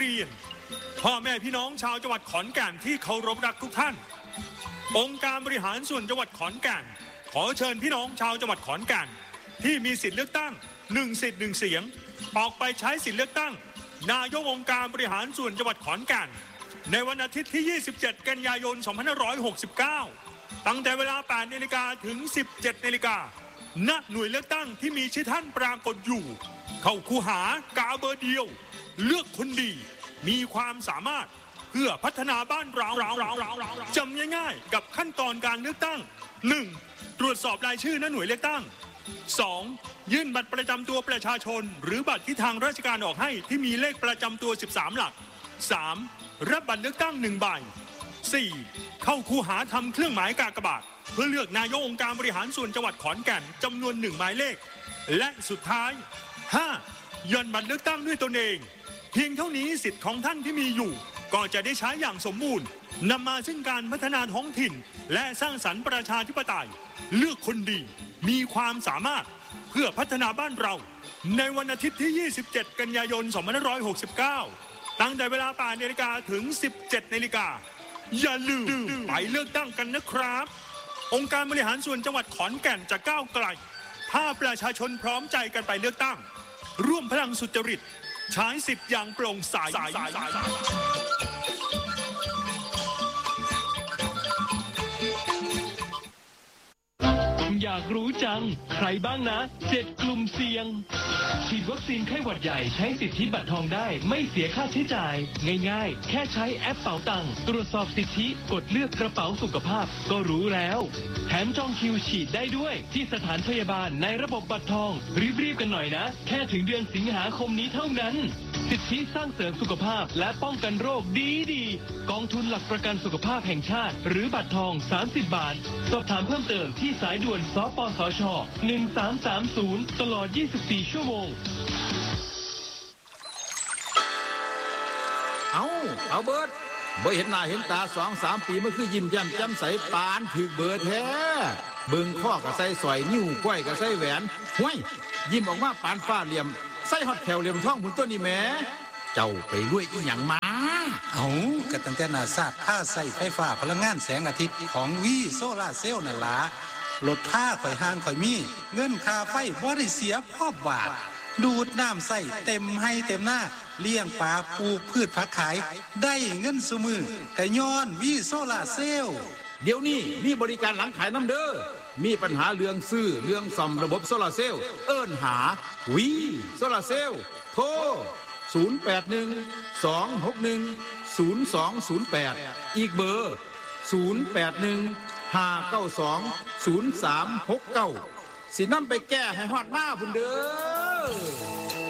เรียนพ่อแม่พี่น้องชาวจังหวัดขอนแก่นที่เคารพรักทุกท่านองค์การบริหารส่วนจังหวัดขอนแก่นขอเชิญพี่น้องชาวจังหวัดขอนแก่นที่มีสิทธิเลือกตั้ง1 สิทธิ์ 1 เสียงออกไปใช้สิทธิเลือกตั้งนายกองค์การบริหารส่วนจังหวัดขอนแก่นในวันอาทิตย์ที่ 27 กันยายน 2569 ตั้งแต่เวลา 8 นาฬิกาถึง 17 นาฬิกาณ หน่วยเลือกตั้งที่มีชื่อท่านปรากฏอยู่เข้าคูหากาเบอร์เดียวเลือกคนดีมีความสามารถเพื่อพัฒนาบ้านเราจำง่ายๆกับขั้นตอนการเลือกตั้ง 1. ตรวจสอบรายชื่อณหน่วยเลือกตั้ง 2. ยื่นบัตรประจำตัวประชาชนหรือบัตรที่ทางราชการออกให้ที่มีเลขประจำตัว 13 หลัก 3. รับบัตรเลือกตั้ง1 ใบ 4. เข้าคูหาทำเครื่องหมายกากบาทเพื่อเลือกนายกองค์การบริหารส่วนจังหวัดขอนแก่นจำนวน1 หมายเลขและสุดท้าย 5. ย่อนบัตรเลือกตั้งด้วยตนเองเพียงเท่านี้สิทธิ์ของท่านที่มีอยู่ก็จะได้ใช้อย่างสมบูรณ์นำมาซึ่งการพัฒนาท้องถิ่นและสร้างสรรค์ประชาธิปไตยเลือกคนดีมีความสามารถเพื่อพัฒนาบ้านเราในวันอาทิตย์ที่ 27 กันยายน 2569 ตั้งแต่เวลา 8 นาฬิกาถึง 17 นาฬิกาอย่าลืมไปเลือกตั้งกันนะครับองค์การบริหารส่วนจังหวัดขอนแก่นจะก้าวไกลถ้าประชาชนพร้อมใจกันไปเลือกตั้งร่วมพลังสุจริตใช้สิทธิ์อย่างโปร่งใสอยากรู้จังใครบ้างนะ7 กลุ่มเสี่ยงฉีดวัคซีนไข้หวัดใหญ่ใช้สิทธิบัตรทองได้ไม่เสียค่าใช้จ่ายง่ายๆแค่ใช้แอปเป๋าตังตรวจสอบสิทธิกดเลือกกระเป๋าสุขภาพก็รู้แล้วแถมจองคิวฉีดได้ด้วยที่สถานพยาบาลในระบบบัตรทองรีบๆกันหน่อยนะแค่ถึงเดือนสิงหาคมนี้เท่านั้นสิทธิสร้างเสริมสุขภาพและป้องกันโรคดีกองทุนหลักประกันสุขภาพแห่งชาติหรือบัตรทอง30 บาทสอบถามเพิ่มเติมที่สายด่วนสปสช1330ตลอด24 ชั่วโมงเอาเบิร์ดบ่เห็นหน้าเห็นตา2-3 ปีมันคือยิ้มแย้มแจ่มใสปานถึกเบิร์ดแท้เบิ่งข้อก็ใส่สอยนิ้วก้อยก็ใส่แหวนห้วยยิ้มออกมาปานฟ้าเหลี่ยมใส่ฮอดแถวเหลี่ยมทองหุ่นตัวนี้แหมเจ้าไปรวยอีหยังมาก็ตั้งแต่นาซาค่าใส่ไฟฟ้าพลังงานแสงอาทิตย์ของวีโซล่าเซลล์นั่นล่ะลดค่าข่อยห่างข่อยมีเงินค่าไฟบ่ได้เสียพ่อบาทดูดน้ำใส่เต็มให้เต็มหน้าเลี้ยงปลาปลูกพืชผักขายได้เงินซุมือแต่ย้อนวีโซล่าเซลล์เดี๋ยวนี้มีบริการหลังขายน้ำเด้อมีปัญหาเรื่องซื้อเรื่องซ่อมระบบโซลาร์เซลล์เอิ้นหาวีโซลาร์เซลล์โทร0812610208อีกเบอร์0815920369สินำไปแก้ให้ฮอดหน้าพุ่นเด้อ